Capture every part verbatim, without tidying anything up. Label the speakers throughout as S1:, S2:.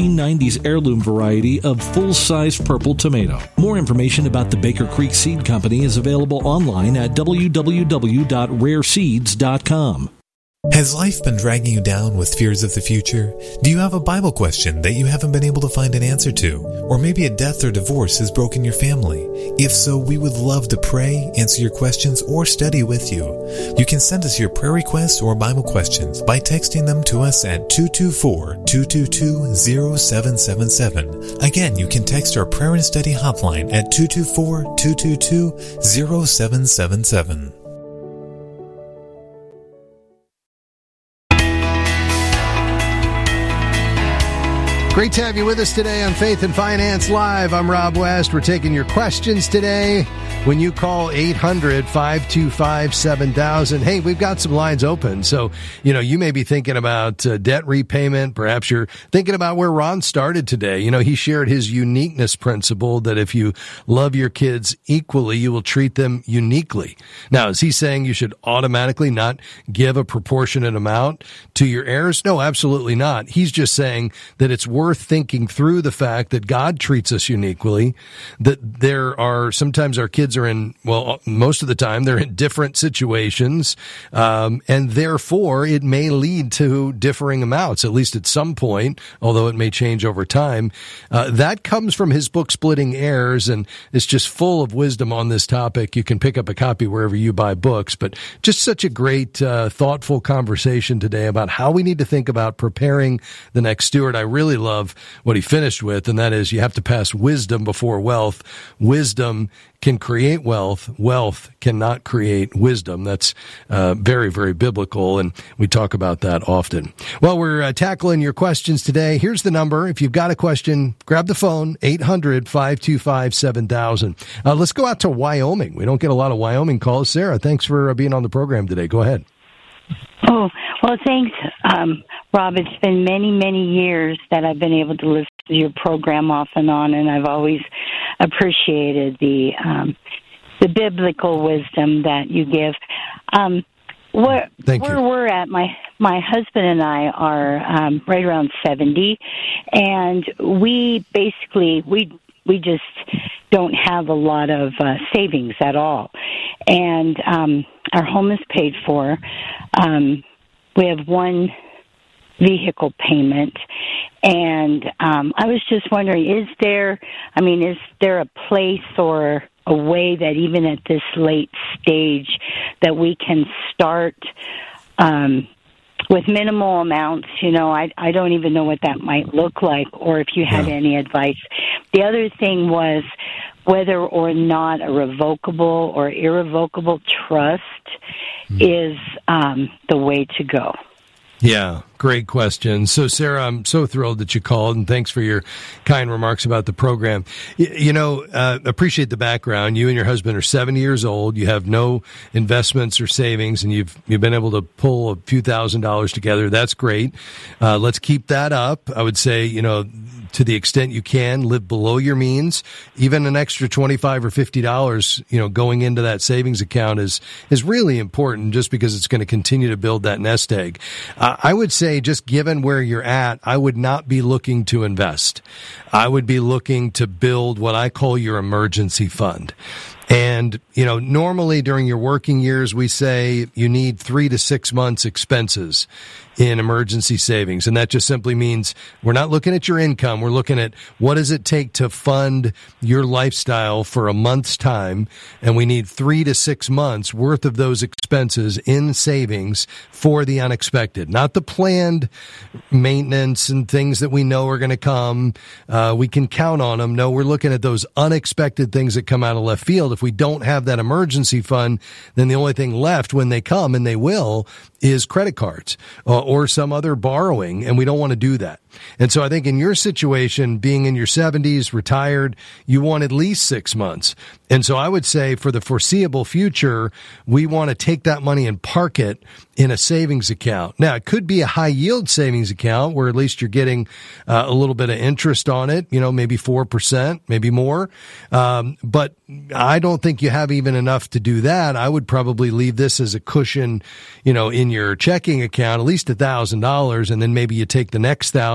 S1: nineties heirloom variety of full-size purple tomato. More information about the Baker Creek Seed Company is available online at w w w dot rare seeds dot com.
S2: Has life been dragging you down with fears of the future? Do you have a Bible question that you haven't been able to find an answer to? Or maybe a death or divorce has broken your family? If so, we would love to pray, answer your questions, or study with you. You can send us your prayer requests or Bible questions by texting them to us at two two four, two two two, zero seven seven seven. Again, you can text our prayer and study hotline at two two four, two two two, zero seven seven seven.
S3: Great to have you with us today on Faith and Finance Live. I'm Rob West. We're taking your questions today. When you call eight hundred, five two five, seven thousand, hey, we've got some lines open. So, you know, you may be thinking about uh, debt repayment. Perhaps you're thinking about where Ron started today. You know, he shared his uniqueness principle that if you love your kids equally, you will treat them uniquely. Now, is he saying you should automatically not give a proportionate amount to your heirs? No, absolutely not. He's just saying that it's worth thinking through the fact that God treats us uniquely, that there are sometimes our kids are in, well, most of the time they're in different situations, um, and therefore it may lead to differing amounts, at least at some point, although it may change over time. Uh, that comes from his book, Splitting Heirs, and it's just full of wisdom on this topic. You can pick up a copy wherever you buy books, but just such a great, uh, thoughtful conversation today about how we need to think about preparing the next steward. I really love what he finished with, and that is you have to pass wisdom before wealth. Wisdom can create wealth. Wealth cannot create wisdom. That's uh, very, very biblical, and we talk about that often. Well, we're uh, tackling your questions today. Here's the number. If you've got a question, grab the phone, eight hundred, five two five, seven thousand. Uh, let's go out to Wyoming. We don't get a lot of Wyoming calls. Sarah, thanks for uh, being on the program today. Go ahead.
S4: Oh, well, thanks, um, Rob. It's been many, many years that I've been able to listen to your program off and on, and I've always appreciated the um, the biblical wisdom that you give. Um, where
S3: Thank
S4: where
S3: you.
S4: we're at, my my husband and I are um, right around seventy, and we basically we we just don't have a lot of uh, savings at all, and um, our home is paid for. Um, we have one vehicle payment, and um, I was just wondering, is there, I mean, is there a place or a way that even at this late stage that we can start um, with minimal amounts? You know, I, I don't even know what that might look like, or if you had
S3: Yeah.
S4: any advice. The other thing was whether or not a revocable or irrevocable trust mm. is um, the way to go.
S3: Yeah, great question. So, Sarah, I'm so thrilled that you called, and thanks for your kind remarks about the program. You, you know, uh, appreciate the background. You and your husband are seventy years old. You have no investments or savings, and you've you've been able to pull a few thousand dollars together. That's great. Uh, let's keep that up. I would say, you know, to the extent you can, live below your means. Even an extra twenty-five or fifty dollars, you know, going into that savings account is is really important, just because it's going to continue to build that nest egg. Uh, I would say, just given where you're at, I would not be looking to invest. I would be looking to build what I call your emergency fund. And, you know, normally during your working years, we say you need three to six months expenses in emergency savings. And that just simply means we're not looking at your income. We're looking at what does it take to fund your lifestyle for a month's time. And we need three to six months worth of those expenses in savings for the unexpected, not the planned maintenance and things that we know are going to come. Uh, we can count on them. No, we're looking at those unexpected things that come out of left field. If we don't have that emergency fund, then the only thing left when they come, and they will, is credit cards uh, or some other borrowing, and we don't want to do that. And so I think in your situation, being in your seventies, retired, you want at least six months. And so I would say for the foreseeable future, we want to take that money and park it in a savings account. Now, it could be a high yield savings account where at least you're getting uh, a little bit of interest on it, you know, maybe four percent, maybe more. Um, but I don't think you have even enough to do that. I would probably leave this as a cushion, you know, in your checking account, at least a thousand dollars, and then maybe you take the next thousand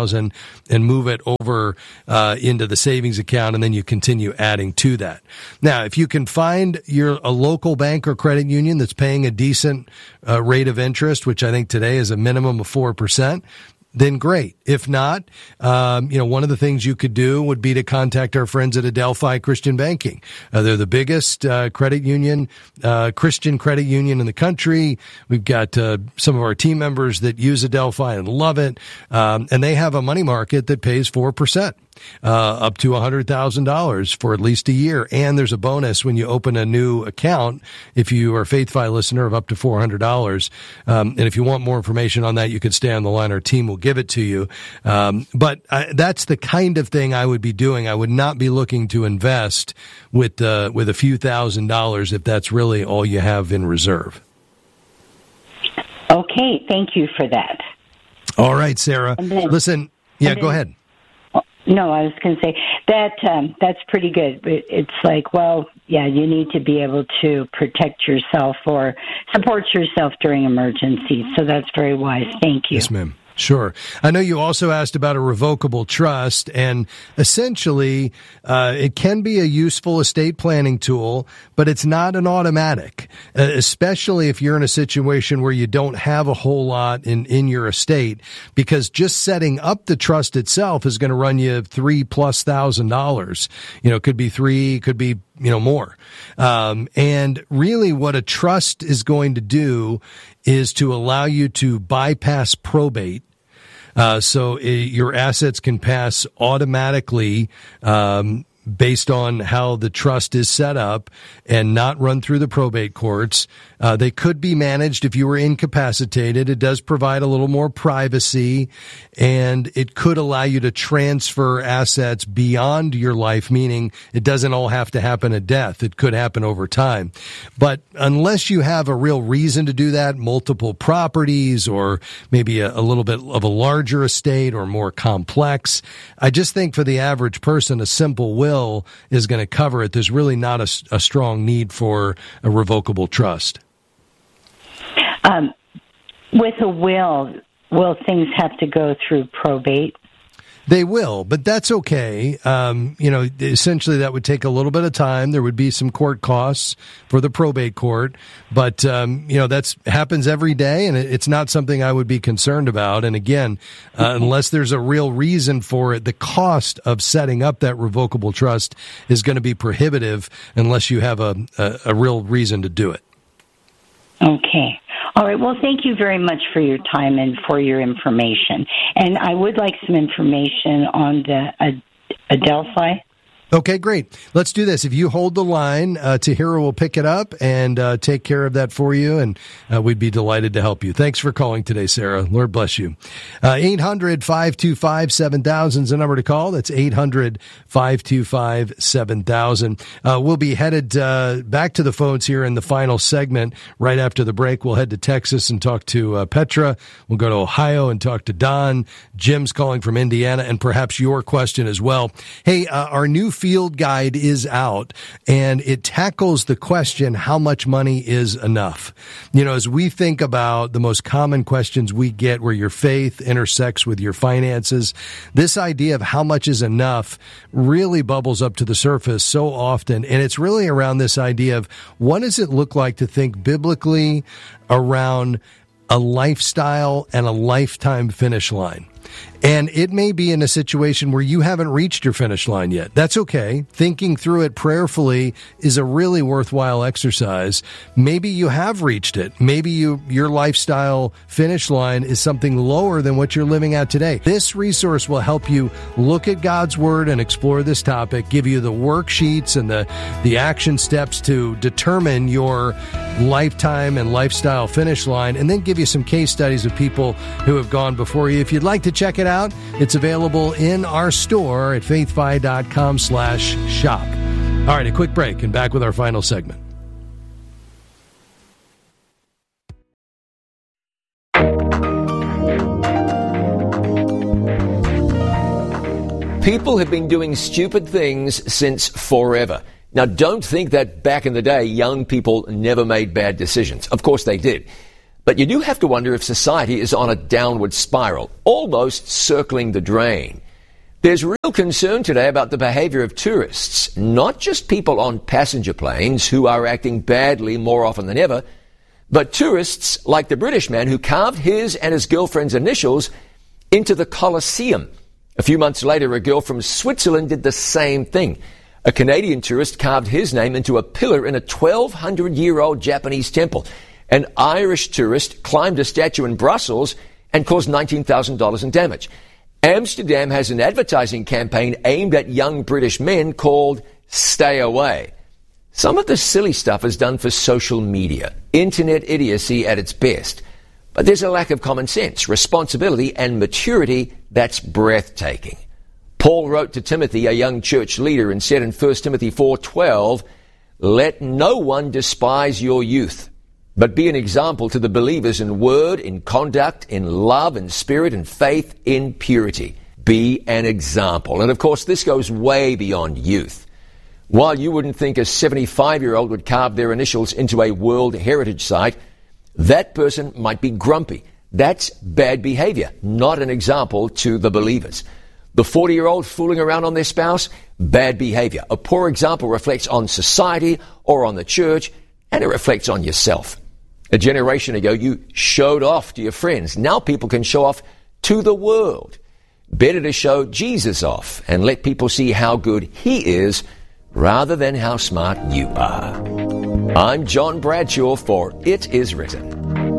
S3: thousand and move it over uh, into the savings account, and then you continue adding to that. Now, if you can find your a local bank or credit union that's paying a decent uh, rate of interest, which I think today is a minimum of four percent, then great. If not, um, you know, one of the things you could do would be to contact our friends at Adelphi Christian Banking. Uh, they're the biggest uh, credit union, uh, Christian credit union in the country. We've got uh, some of our team members that use Adelphi and love it, um, and they have a money market that pays four percent. Uh, up to one hundred thousand dollars for at least a year. And there's a bonus when you open a new account if you are a FaithFi listener of up to four hundred dollars. Um, and if you want more information on that, you can stay on the line. Our team will give it to you. Um, but I, that's the kind of thing I would be doing. I would not be looking to invest with, uh, with a few thousand dollars if that's really all you have in reserve.
S4: Okay, thank you for that.
S3: All right, Sarah. Then, Listen, yeah, then, go ahead.
S4: No, I was going to say that um, that's pretty good. It's like, well, yeah, you need to be able to protect yourself or support yourself during emergencies. So that's very wise. Thank you.
S3: Yes, ma'am. Sure. I know you also asked about a revocable trust, and essentially uh, it can be a useful estate planning tool, but it's not an automatic, uh, especially if you're in a situation where you don't have a whole lot in, in your estate, because just setting up the trust itself is going to run you three plus thousand dollars. You know, it could be three, could be you know, more. Um, and really what a trust is going to do is to allow you to bypass probate. Uh, so it, your assets can pass automatically, um, based on how the trust is set up and not run through the probate courts. Uh, they could be managed if you were incapacitated. It does provide a little more privacy, and it could allow you to transfer assets beyond your life, meaning it doesn't all have to happen at death. It could happen over time. But unless you have a real reason to do that, multiple properties or maybe a, a little bit of a larger estate or more complex, I just think for the average person, a simple will is going to cover it. There's really not a, a strong need for a revocable trust.
S4: Um, with a will, will things have to go through probate?
S3: They will, but that's okay. Um, you know, essentially that would take a little bit of time. There would be some court costs for the probate court, but, um, you know, that's happens every day, and it's not something I would be concerned about. And again, uh, unless there's a real reason for it, the cost of setting up that revocable trust is going to be prohibitive unless you have a, a, a real reason to do it.
S4: Okay. All right. Well, thank you very much for your time and for your information. And I would like some information on the Ad- Adelphi.
S3: Okay, great. Let's do this. If you hold the line, uh, Tahira will pick it up and uh, take care of that for you, and uh, we'd be delighted to help you. Thanks for calling today, Sarah. Lord bless you. Uh, eight hundred, five two five, seven thousand is the number to call. That's eight hundred, five two five, seven thousand. Uh, we'll be headed uh, back to the phones here in the final segment. Right after the break, we'll head to Texas and talk to uh, Petra. We'll go to Ohio and talk to Don. Jim's calling from Indiana, and perhaps your question as well. Hey, uh, our new field guide is out, and it tackles the question, how much money is enough? You know, as we think about the most common questions we get where your faith intersects with your finances, this idea of how much is enough really bubbles up to the surface so often. And it's really around this idea of what does it look like to think biblically around a lifestyle and a lifetime finish line. And it may be in a situation where you haven't reached your finish line yet. That's okay. Thinking through it prayerfully is a really worthwhile exercise. Maybe you have reached it. Maybe you, your lifestyle finish line is something lower than what you're living at today. This resource will help you look at God's Word and explore this topic, give you the worksheets and the, the action steps to determine your lifetime and lifestyle finish line, and then give you some case studies of people who have gone before you. If you'd like to check it out, it's available in our store at faithfi.com slash shop. All right, a quick break and back with our final segment.
S5: People have been doing stupid things since forever. Now, don't think that back in the day, young people never made bad decisions. Of course they did. But you do have to wonder if society is on a downward spiral, almost circling the drain. There's real concern today about the behavior of tourists, not just people on passenger planes who are acting badly more often than ever, but tourists like the British man who carved his and his girlfriend's initials into the Colosseum. A few months later, a girl from Switzerland did the same thing. A Canadian tourist carved his name into a pillar in a twelve hundred year old Japanese temple. An Irish tourist climbed a statue in Brussels and caused nineteen thousand dollars in damage. Amsterdam has an advertising campaign aimed at young British men called Stay Away. Some of the silly stuff is done for social media, internet idiocy at its best. But there's a lack of common sense, responsibility, and maturity that's breathtaking. Paul wrote to Timothy, a young church leader, and said in First Timothy four twelve, "Let no one despise your youth, but be an example to the believers in word, in conduct, in love, in spirit, in faith, in purity." Be an example. And of course, this goes way beyond youth. While you wouldn't think a seventy-five year old would carve their initials into a World Heritage Site, that person might be grumpy. That's bad behavior, not an example to the believers. The forty year old fooling around on their spouse, bad behavior. A poor example reflects on society or on the church, and it reflects on yourself. A generation ago, you showed off to your friends. Now people can show off to the world. Better to show Jesus off and let people see how good he is rather than how smart you are. I'm John Bradshaw for It Is Written.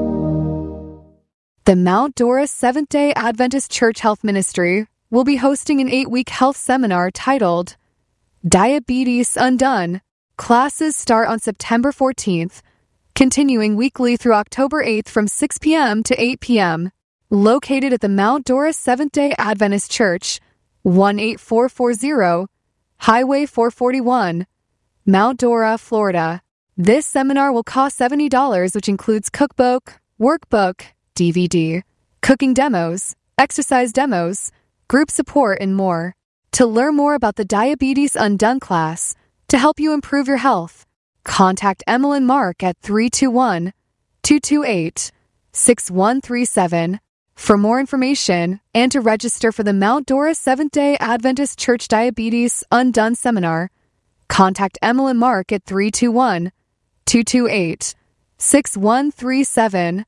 S6: The Mount Dora Seventh-day Adventist Church Health Ministry will be hosting an eight-week health seminar titled Diabetes Undone. Classes start on September fourteenth, continuing weekly through October eighth from six p.m. to eight p.m. Located at the Mount Dora Seventh-day Adventist Church, one eight four four zero Highway four forty-one, Mount Dora, Florida. This seminar will cost seventy dollars, which includes cookbook, workbook, D V D, cooking demos, exercise demos, group support, and more. To learn more about the Diabetes Undone class, to help you improve your health, contact Emil and Mark at three two one, two two eight, six one three seven. For more information and to register for the Mount Dora Seventh-day Adventist Church Diabetes Undone Seminar, contact Emil and Mark at three two one, two two eight, six one three seven.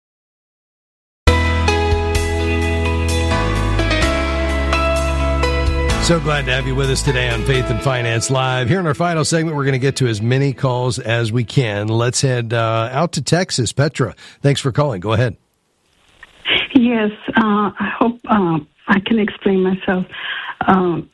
S3: So glad to have you with us today on Faith and Finance Live. Here in our final segment, we're going to get to as many calls as we can. Let's head uh, out to Texas. Petra, thanks for calling. Go ahead.
S7: Yes, uh, I hope uh, I can explain myself. Um,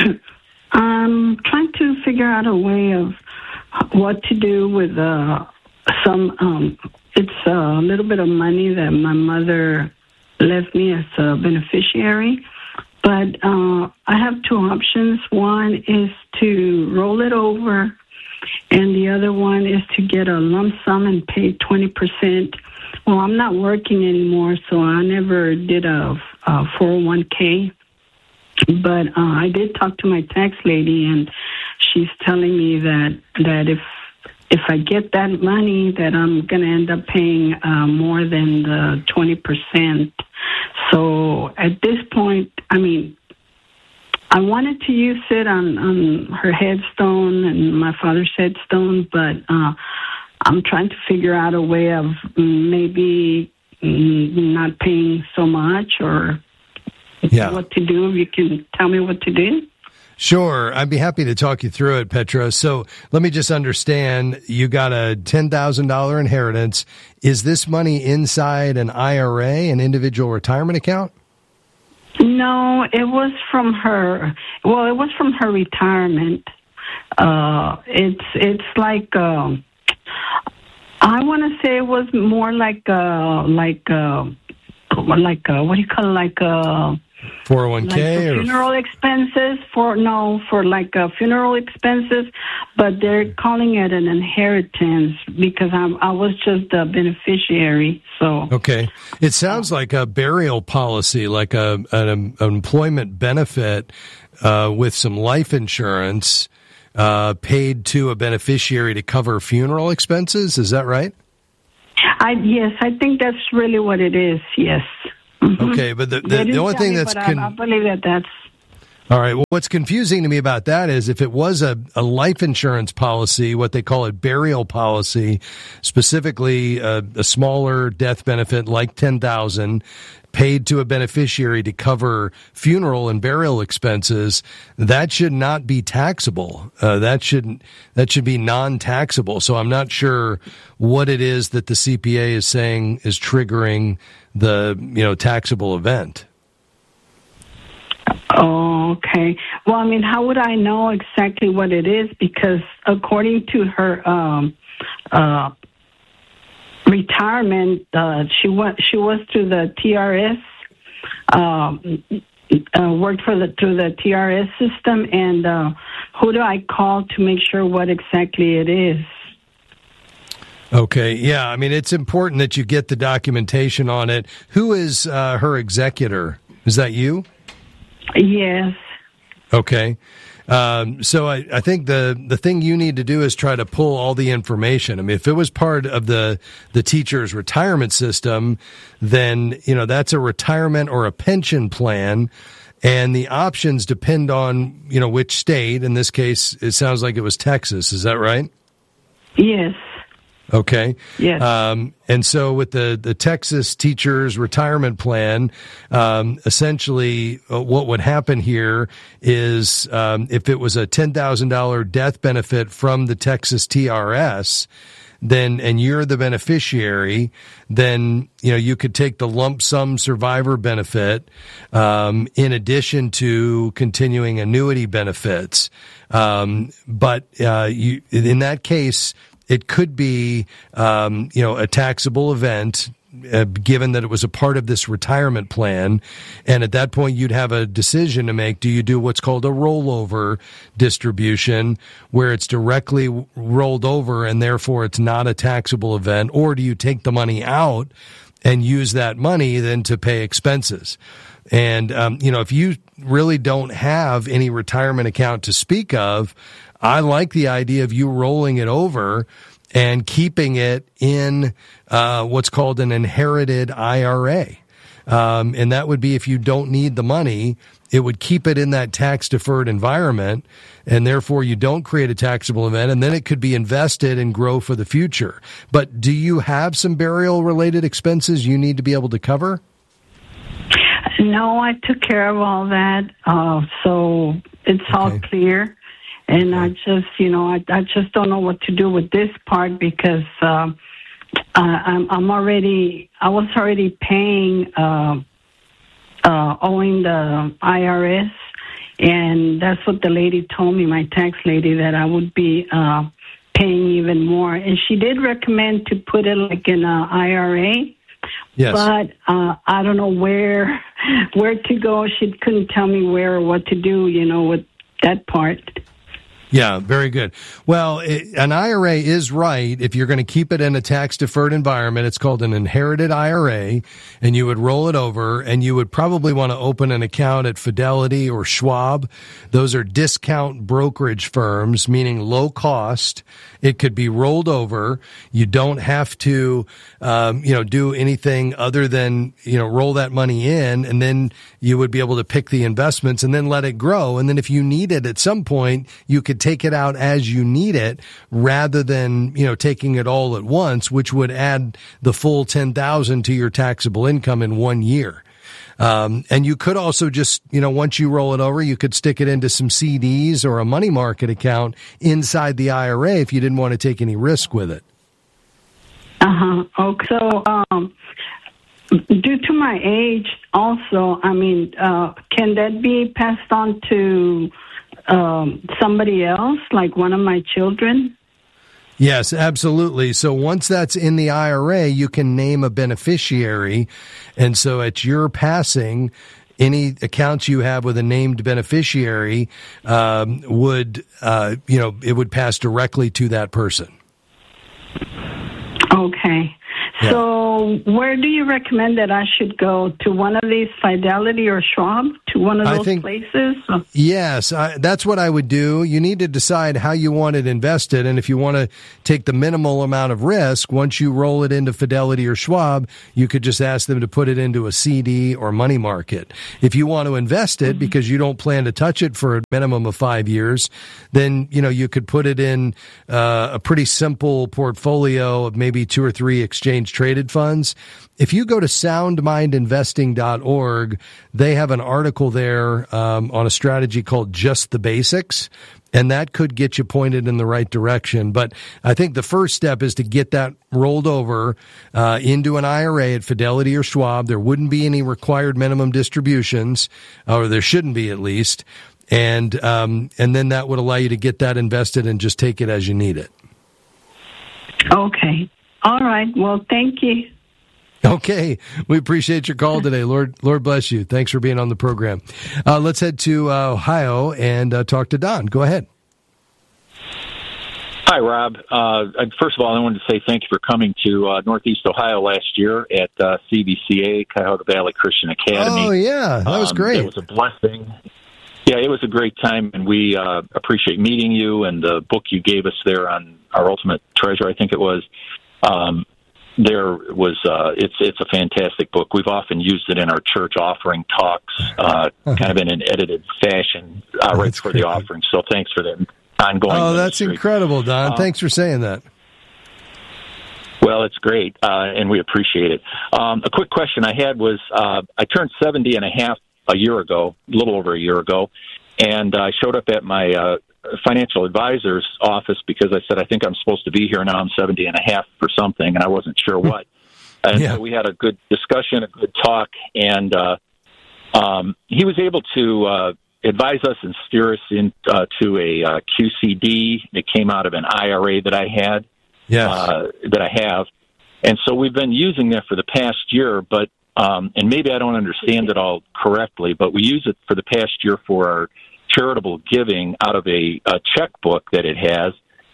S7: I'm trying to figure out a way of what to do with uh, some, um, it's a little bit of money that my mother left me as a beneficiary. But uh, I have two options. One is to roll it over, and the other one is to get a lump sum and pay twenty percent. Well, I'm not working anymore, so I never did a, a four oh one k. But uh, I did talk to my tax lady, and she's telling me that that if if I get that money, that I'm going to end up paying uh, more than the twenty percent. So at this point, I mean, I wanted to use it on, on her headstone and my father's headstone, but uh, I'm trying to figure out a way of maybe not paying so much, or yeah. what to do. If you can tell me what to do.
S3: Sure. I'd be happy to talk you through it, Petra. So let me just understand, you got a ten thousand dollars inheritance. Is this money inside an I R A, an individual retirement account?
S7: No, it was from her. Well, it was from her retirement. Uh, it's it's like, uh, I want to say it was more like, uh, like, uh, like, uh, what do you call it, like, uh,
S3: four oh one k
S7: like
S3: or
S7: funeral expenses for no for like uh, funeral expenses, but they're calling it an inheritance because I'm, I was just a beneficiary. So
S3: okay, it sounds like a burial policy, like a an, an employment benefit uh, with some life insurance uh, paid to a beneficiary to cover funeral expenses. Is that right?
S7: I yes, I think that's really what it is. Yes. Mm-hmm.
S3: Okay, but the, the, the only thing
S7: me,
S3: that's
S7: con- I, I believe that that's
S3: all right. Well, what's confusing to me about that is if it was a, a life insurance policy, what they call a burial policy, specifically a, a smaller death benefit like ten thousand dollars paid to a beneficiary to cover funeral and burial expenses, that should not be taxable. Uh, that should that should be non-taxable. So I'm not sure what it is that the C P A is saying is triggering the, you know, taxable event.
S7: Oh, okay. Well, I mean, how would I know exactly what it is? Because according to her um, uh, retirement, uh, she went. She was through the T R S, um, uh, worked for the through the T R S system. And uh, who do I call to make sure what exactly it is?
S3: Okay, yeah. I mean, it's important that you get the documentation on it. Who is uh, her executor? Is that you?
S7: Yes.
S3: Okay. Um, so I, I think the, the thing you need to do is try to pull all the information. I mean, if it was part of the, the teacher's retirement system, then, you know, that's a retirement or a pension plan. And the options depend on, you know, which state. In this case, it sounds like it was Texas. Is that right?
S7: Yes.
S3: Okay.
S7: Yes.
S3: Um, and so with the, the Texas Teachers Retirement Plan, um, essentially uh, what would happen here is um, if it was a ten thousand dollars death benefit from the Texas T R S, then, and you're the beneficiary, then, you know, you could take the lump sum survivor benefit, um, in addition to continuing annuity benefits. Um, but, uh, you, in that case, it could be, um, you know, a taxable event, uh, given that it was a part of this retirement plan. And at that point, you'd have a decision to make. Do you do what's called a rollover distribution, where it's directly rolled over and therefore it's not a taxable event? Or do you take the money out and use that money then to pay expenses? And, um, you know, if you really don't have any retirement account to speak of, I like the idea of you rolling it over and keeping it in uh, what's called an inherited I R A. Um, and that would be if you don't need the money, it would keep it in that tax-deferred environment, and therefore you don't create a taxable event, and then it could be invested and grow for the future. But do you have some burial-related expenses you need to be able to cover?
S7: No, I took care of all that, uh, so it's
S3: Okay.
S7: all clear. And
S3: Okay.
S7: I just, you know, I, I just don't know what to do with this part because uh, I, I'm, I'm already, I was already paying, uh, uh, owing the I R S, and that's what the lady told me, my tax lady, that I would be uh, paying even more. And she did recommend to put it like in an I R A.
S3: Yes.
S7: But uh, I don't know where where to go. She couldn't tell me where or what to do, you know, with that part.
S3: Yeah, very good. Well, it, an I R A is right. If you're going to keep it in a tax-deferred environment, it's called an inherited I R A, and you would roll it over, and you would probably want to open an account at Fidelity or Schwab. Those are discount brokerage firms, meaning low cost. It could be rolled over. You don't have to, um, you know, do anything other than, you know, roll that money in, and then you would be able to pick the investments and then let it grow. And then if you need it at some point, you could take it out as you need it rather than, you know, taking it all at once, which would add the full ten thousand to your taxable income in one year. Um, and you could also just, you know, once you roll it over, you could stick it into some C Ds or a money market account inside the I R A if you didn't want to take any risk with it.
S7: Uh-huh. Okay. So, um, due to my age also, I mean, uh, can that be passed on to um, somebody else, like one of my children?
S3: Yes, absolutely. So once that's in the I R A, you can name a beneficiary. And so at your passing, any accounts you have with a named beneficiary um, would, uh, you know, it would pass directly to that person.
S7: Okay.
S3: Yeah.
S7: So where do you recommend that I should go? To one of these, Fidelity or Schwab? To one of those
S3: I think,
S7: places?
S3: Yes, I, that's what I would do. You need to decide how you want it invested, and if you want to take the minimal amount of risk, once you roll it into Fidelity or Schwab, you could just ask them to put it into a C D or money market. If you want to invest it mm-hmm. because you don't plan to touch it for a minimum of five years, then you know you could put it in uh, a pretty simple portfolio of maybe two or three exchange traded funds. If you go to sound mind investing dot org, they have an article there um, on a strategy called Just the Basics, and that could get you pointed in the right direction. But I think the first step is to get that rolled over uh, into an I R A at Fidelity or Schwab. There wouldn't be any required minimum distributions, or there shouldn't be at least, and um, and then that would allow you to get that invested and just take it as you need it.
S7: Okay. All right. Well, thank you.
S3: Okay. We appreciate your call today. Lord Lord bless you. Thanks for being on the program. Uh, let's head to uh, Ohio and uh, talk to Don. Go ahead.
S8: Hi, Rob. Uh, first of all, I wanted to say thank you for coming to uh, Northeast Ohio last year at uh, C V C A, Cuyahoga Valley Christian Academy.
S3: Oh, yeah. That was great.
S8: Um, it was a blessing. Yeah, it was a great time, and we uh, appreciate meeting you and the book you gave us there on Our Ultimate Treasure, I think it was. Um, there was, uh, it's it's a fantastic book. We've often used it in our church offering talks, uh, uh-huh. kind of in an edited fashion, uh, oh, right before the offering. So thanks for that ongoing.
S3: Oh, that's
S8: ministry.
S3: Incredible, Don. Uh, thanks for saying that.
S8: Well, it's great, uh, and we appreciate it. Um, a quick question I had was, uh, I turned seventy and a half a year ago, a little over a year ago, and I showed up at my uh, financial advisor's office because I said, I think I'm supposed to be here now. I'm seventy and a half for something, and I wasn't sure what. And yeah. so we had a good discussion, a good talk, and uh, um, he was able to uh, advise us and steer us into uh, to a uh, Q C D. It came out of an I R A that I had,
S3: yes.
S8: uh, that I have. And so we've been using that for the past year, but um, and maybe I don't understand it all correctly, but we use it for the past year for our charitable giving out of a, a checkbook that it has.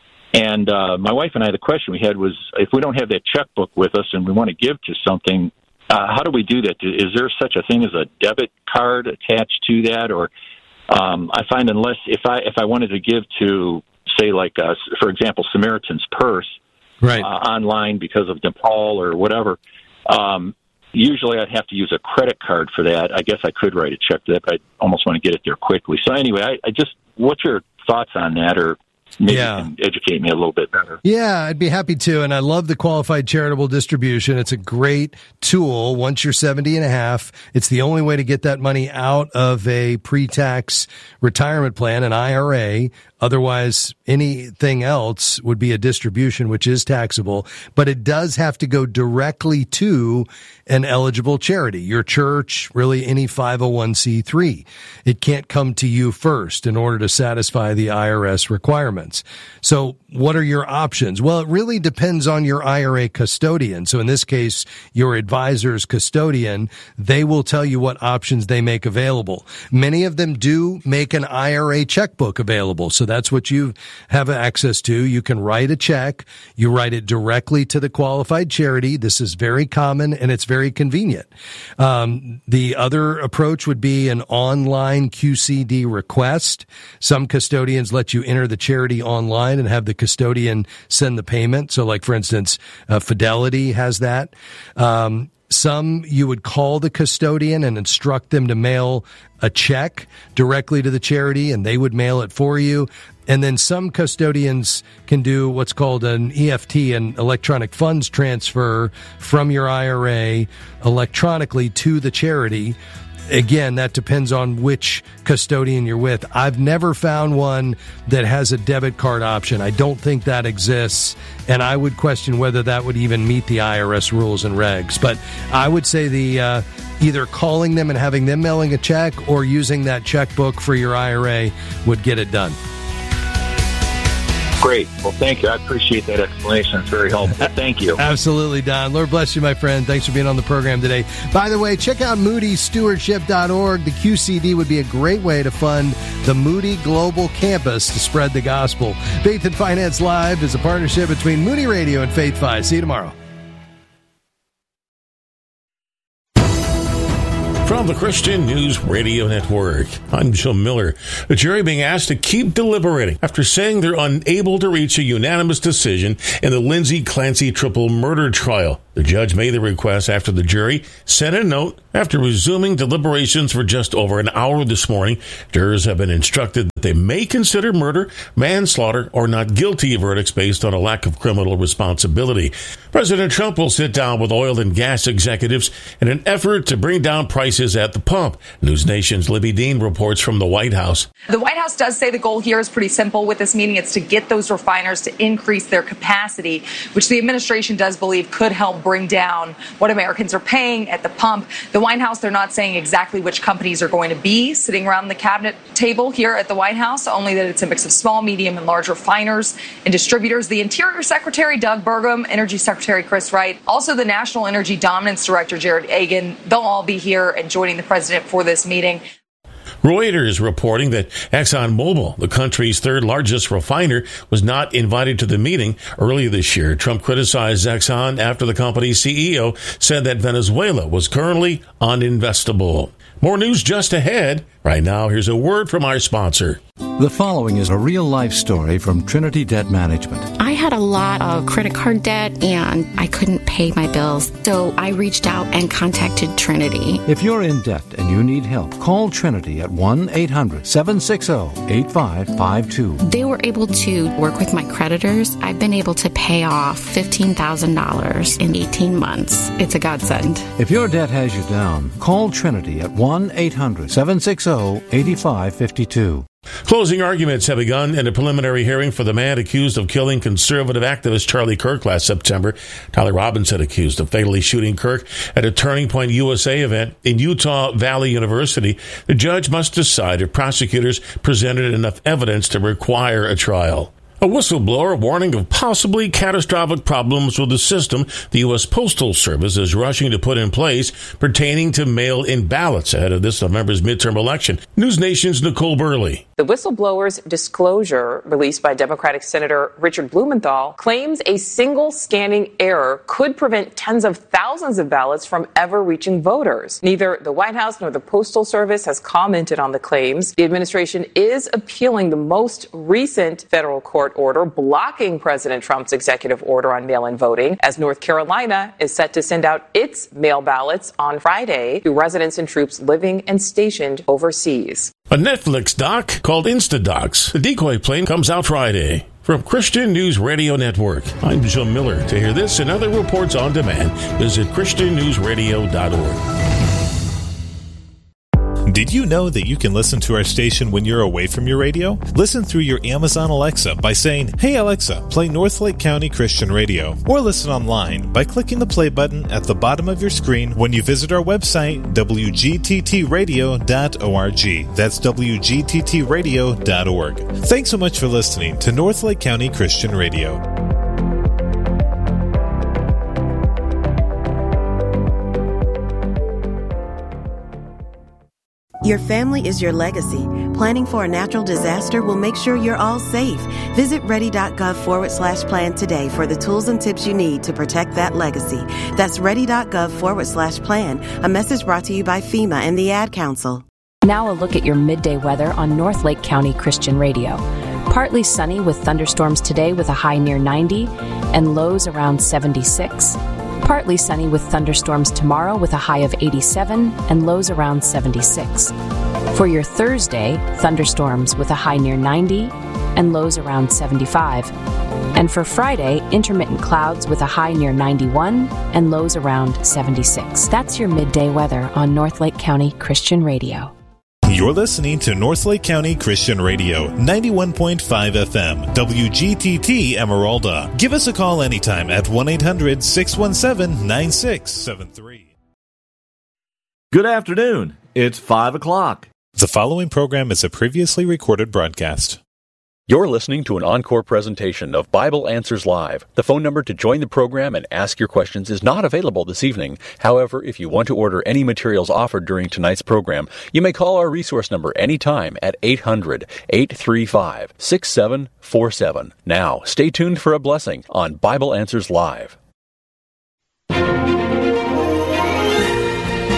S8: And uh, my wife and I, the question we had was, if we don't have that checkbook with us and we want to give to something, uh, how do we do that? Is there such a thing as a debit card attached to that? Or um, I find unless if I if I wanted to give to, say, like, uh, for example, Samaritan's Purse
S3: right.
S8: uh, online because of Nepal or whatever, um, usually I'd have to use a credit card for that. I guess I could write a check to that, but I almost want to get it there quickly. So anyway, I, I just, what's your thoughts on that? Or maybe yeah. you can educate me a little bit better.
S3: Yeah, I'd be happy to. And I love the qualified charitable distribution. It's a great tool. Once you're seventy and a half, it's the only way to get that money out of a pre-tax retirement plan, an I R A. Otherwise, anything else would be a distribution, which is taxable, but it does have to go directly to an eligible charity, your church, really any five oh one c three. It can't come to you first in order to satisfy the I R S requirements. So what are your options? Well, it really depends on your I R A custodian. So in this case, your advisor's custodian, they will tell you what options they make available. Many of them do make an I R A checkbook available. So that's what you have access to. You can write a check. You write it directly to the qualified charity. This is very common and it's very convenient. Um, the other approach would be an online Q C D request. Some custodians let you enter the charity online and have the custodian send the payment. So like, for instance, uh, Fidelity has that. Um, Some you would call the custodian and instruct them to mail a check directly to the charity, and they would mail it for you. And then some custodians can do what's called an E F T, an electronic funds transfer from your I R A electronically to the charity. Again, that depends on which custodian you're with. I've never found one that has a debit card option. I don't think that exists, and I would question whether that would even meet the I R S rules and regs. But I would say the uh, either calling them and having them mailing a check or using that checkbook for your I R A would get it done.
S8: Great. Well, thank you. I appreciate that explanation. It's very helpful. Thank you.
S3: Absolutely, Don. Lord bless you, my friend. Thanks for being on the program today. By the way, check out moody stewardship dot org. The Q C D would be a great way to fund the Moody Global Campus to spread the gospel. Faith and Finance Live is a partnership between Moody Radio and Faith Fi. See you tomorrow.
S9: from the Christian News Radio Network. I'm Joe Miller. The jury being asked to keep deliberating after saying they're unable to reach a unanimous decision in the Lindsay Clancy triple murder trial. The judge made the request after the jury sent a note after resuming deliberations for just over an hour this morning. Jurors have been instructed that they may consider murder, manslaughter, or not guilty verdicts based on a lack of criminal responsibility. President Trump will sit down with oil and gas executives in an effort to bring down prices at the pump. News Nation's Libby Dean reports from the White House.
S10: The White House does say the goal here is pretty simple with this meeting. It's to get those refiners to increase their capacity, which the administration does believe could help bring down what Americans are paying at the pump. The White House, they're not saying exactly which companies are going to be sitting around the cabinet table here at the White House, only that it's a mix of small, medium, and large refiners and distributors. The Interior Secretary, Doug Burgum, Energy Secretary Chris Wright, also the National Energy Dominance Director, Jared Agan, they'll all be here and joining the president for this meeting.
S9: Reuters reporting that ExxonMobil, the country's third largest refiner, was not invited to the meeting. Earlier this year, Trump criticized Exxon after the company's C E O said that Venezuela was currently uninvestable. More news just ahead. Right now, here's a word from our sponsor.
S11: The following is a real-life story from Trinity Debt Management.
S12: I had a lot of credit card debt, and I couldn't pay my bills, so I reached out and contacted Trinity.
S11: If you're in debt and you need help, call Trinity at one eight hundred seven six zero eight five five two.
S12: They were able to work with my creditors. I've been able to pay off fifteen thousand dollars in eighteen months. It's a godsend.
S11: If your debt has you down, call Trinity at one eight hundred seven six zero eight five five two.
S9: Closing arguments have begun in a preliminary hearing for the man accused of killing conservative activist Charlie Kirk last September. Tyler Robinson accused of fatally shooting Kirk at a Turning Point U S A event in Utah Valley University. The judge must decide if prosecutors presented enough evidence to require a trial. A whistleblower warning of possibly catastrophic problems with the system the U S Postal Service is rushing to put in place pertaining to mail-in ballots ahead of this November's midterm election. News Nation's Nicole Burley.
S13: The whistleblower's disclosure, released by Democratic Senator Richard Blumenthal, claims a single scanning error could prevent tens of thousands of ballots from ever reaching voters. Neither the White House nor the Postal Service has commented on the claims. The administration is appealing the most recent federal court order blocking President Trump's executive order on mail-in voting, as North Carolina is set to send out its mail ballots on Friday to residents and troops living and stationed overseas.
S9: A Netflix doc called Instadocs. The Decoy Plane comes out Friday. From Christian News Radio Network, I'm Joe Miller. To hear this and other reports on demand, visit christian news radio dot org.
S2: Did you know that you can listen to our station when you're away from your radio? Listen through your Amazon Alexa by saying, "Hey Alexa, play Northlake County Christian Radio." Or listen online by clicking the play button at the bottom of your screen when you visit our website, w g t t radio dot org. That's w g t t radio dot org. Thanks so much for listening to Northlake County Christian Radio.
S14: Your family is your legacy. Planning for a natural disaster will make sure you're all safe. Visit ready.gov forward slash plan today for the tools and tips you need to protect that legacy. That's ready.gov forward slash plan. A message brought to you by FEMA and the Ad Council.
S15: Now a look at your midday weather on Northlake County Christian Radio. Partly sunny with thunderstorms today with a high near ninety and lows around seventy-six. Partly sunny with thunderstorms tomorrow with a high of eighty-seven and lows around seventy-six. For your Thursday, thunderstorms with a high near ninety and lows around seventy-five. And for Friday, intermittent clouds with a high near ninety-one and lows around seventy-six. That's your midday weather on Northlake County Christian Radio.
S2: You're listening to Northlake County Christian Radio, ninety-one point five F M, W G T T Emeralda. Give us a call anytime at one eight hundred six one seven nine six seven three.
S16: Good afternoon. It's five o'clock.
S2: The following program is a previously recorded broadcast.
S17: You're listening to an encore presentation of Bible Answers Live. The phone number to join the program and ask your questions is not available this evening. However, if you want to order any materials offered during tonight's program, you may call our resource number anytime at eight hundred eight three five six seven four seven. Now, stay tuned for a blessing on Bible Answers Live.
S18: Well,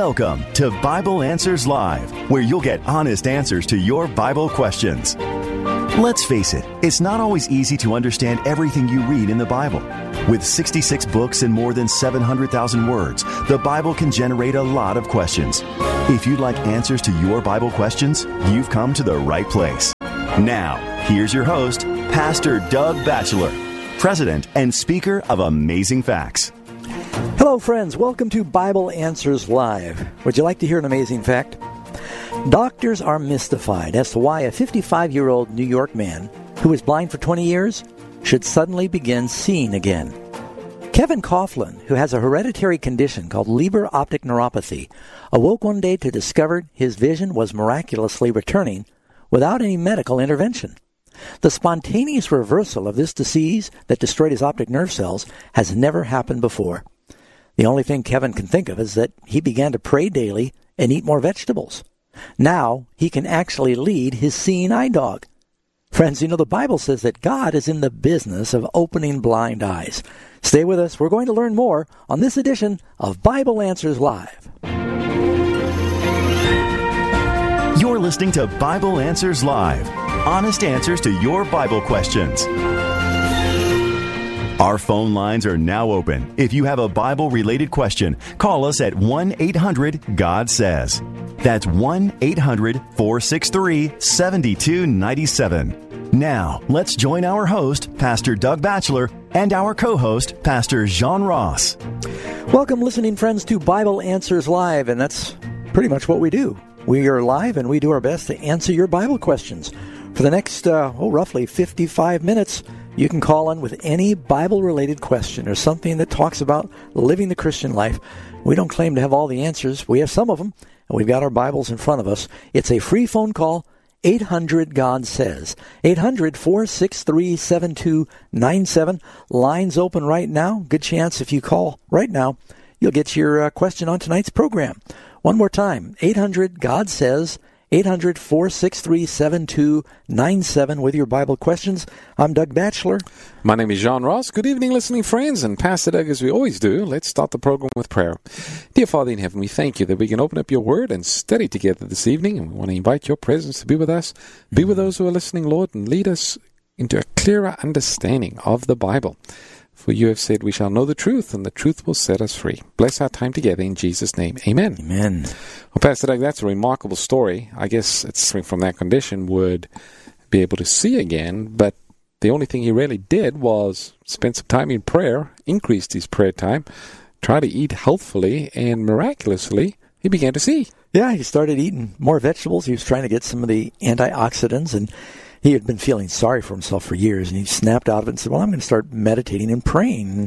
S18: Welcome to Bible Answers Live, where you'll get honest answers to your Bible questions. Let's face it, it's not always easy to understand everything you read in the Bible. With sixty-six books and more than seven hundred thousand words, the Bible can generate a lot of questions. If you'd like answers to your Bible questions, you've come to the right place. Now, here's your host, Pastor Doug Batchelor, President and Speaker of Amazing Facts.
S19: Hello, friends. Welcome to Bible Answers Live. Would you like to hear an amazing fact? Doctors are mystified as to why a fifty-five-year-old New York man who was blind for twenty years should suddenly begin seeing again. Kevin Coughlin, who has a hereditary condition called Leber optic neuropathy, awoke one day to discover his vision was miraculously returning without any medical intervention. The spontaneous reversal of this disease that destroyed his optic nerve cells has never happened before. The only thing Kevin can think of is that he began to pray daily and eat more vegetables. Now he can actually lead his seeing eye dog. Friends, you know, the Bible says that God is in the business of opening blind eyes. Stay with us. We're going to learn more on this edition of Bible Answers Live.
S18: You're listening to Bible Answers Live. Honest answers to your Bible questions. Our phone lines are now open. If you have a Bible-related question, call us at one eight hundred God says. That's one eight hundred four six three seven two nine seven. Now, let's join our host, Pastor Doug Batchelor, and our co-host, Pastor John Ross.
S19: Welcome, listening friends, to Bible Answers Live, and that's pretty much what we do. We are live, and we do our best to answer your Bible questions. For the next, uh, oh, roughly fifty-five minutes, you can call in with any Bible-related question or something that talks about living the Christian life. We don't claim to have all the answers. We have some of them, and we've got our Bibles in front of us. It's a free phone call, eight hundred God says. eight hundred four six three seven two nine seven. Lines open right now. Good chance if you call right now, you'll get your uh, question on tonight's program. One more time, eight hundred God says. eight hundred four six three seven two nine seven with your Bible questions. I'm Doug Batchelor.
S20: My name is John Ross. Good evening, listening friends. And Pastor Doug, as we always do, let's start the program with prayer. Dear Father in heaven, we thank you that we can open up your word and study together this evening. And we want to invite your presence to be with us, be with those who are listening, Lord, and lead us into a clearer understanding of the Bible. For you have said we shall know the truth, and the truth will set us free. Bless our time together in Jesus' name. Amen.
S19: Amen.
S20: Well, Pastor Doug, that's a remarkable story. I guess it's from that condition would be able to see again, but the only thing he really did was spend some time in prayer, increased his prayer time, try to eat healthfully, and miraculously, he began to see.
S19: Yeah, he started eating more vegetables. He was trying to get some of the antioxidants, and he had been feeling sorry for himself for years, and he snapped out of it and said, well, I'm going to start meditating and praying.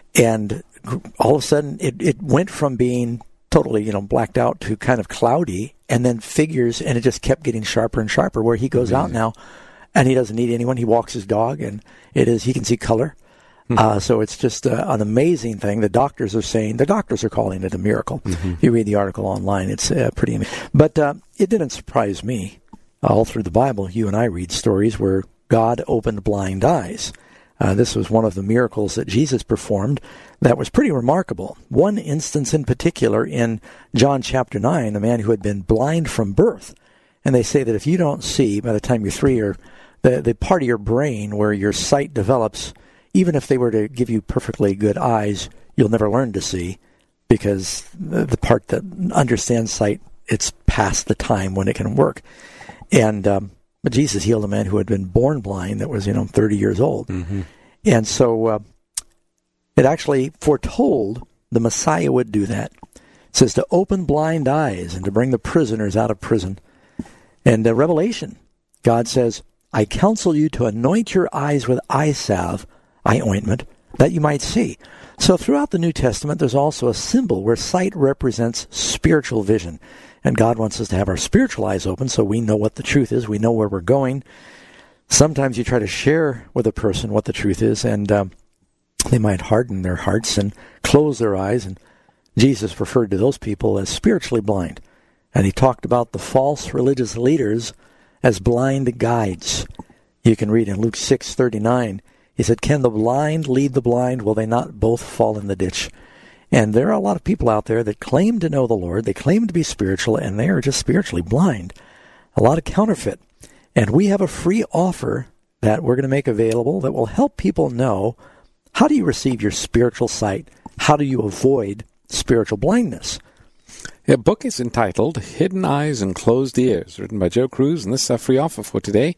S19: And all of a sudden, it, it went from being totally, you know, blacked out to kind of cloudy, and then figures, and it just kept getting sharper and sharper, where he goes mm-hmm. out now, and he doesn't need anyone. He walks his dog, and it is he can see color. Mm-hmm. Uh, so it's just uh, an amazing thing. The doctors are saying, the doctors are calling it a miracle. Mm-hmm. If you read the article online, it's uh, pretty amazing. But uh, it didn't surprise me. All through the Bible, you and I read stories where God opened blind eyes. Uh, this was one of the miracles that Jesus performed that was pretty remarkable. One instance in particular in John chapter nine, a man who had been blind from birth. And they say that if you don't see by the time you're three, or the, the part of your brain where your sight develops, even if they were to give you perfectly good eyes, you'll never learn to see, because the, the part that understands sight, it's past the time when it can work. And um, but Jesus healed a man who had been born blind that was, you know, thirty years old. Mm-hmm. And so uh, it actually foretold the Messiah would do that. It says to open blind eyes and to bring the prisoners out of prison. And uh, Revelation, God says, I counsel you to anoint your eyes with eye salve, eye ointment, that you might see. So throughout the New Testament, there's also a symbol where sight represents spiritual vision. And God wants us to have our spiritual eyes open so we know what the truth is. We know where we're going. Sometimes you try to share with a person what the truth is, and um, they might harden their hearts and close their eyes. And Jesus referred to those people as spiritually blind. And he talked about the false religious leaders as blind guides. You can read in Luke six thirty-nine. He said, can the blind lead the blind? Will they not both fall in the ditch? And there are a lot of people out there that claim to know the Lord, they claim to be spiritual, and they are just spiritually blind. A lot of counterfeit. And we have a free offer that we're going to make available that will help people know, how do you receive your spiritual sight? How do you avoid spiritual blindness?
S20: The book is entitled Hidden Eyes and Closed Ears, written by Joe Cruz, and this is a free offer for today.